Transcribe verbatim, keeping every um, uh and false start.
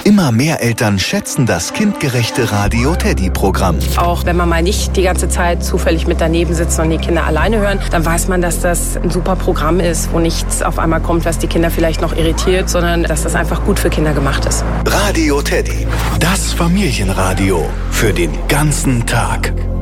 Immer mehr Eltern schätzen das kindgerechte Radio Teddy Programm. Auch wenn man mal nicht die ganze Zeit zufällig mit daneben sitzt und die Kinder alleine hören, dann weiß man, dass das ein super Programm ist, wo nichts auf einmal kommt, was die Kinder vielleicht noch irritiert, sondern dass das einfach gut für Kinder gemacht ist. Radio Teddy, das Familienradio für den ganzen Tag.